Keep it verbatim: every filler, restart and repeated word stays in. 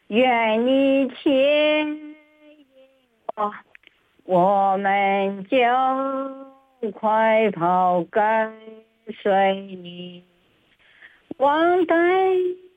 愿你牵引我，我们就快跑跟随你。望带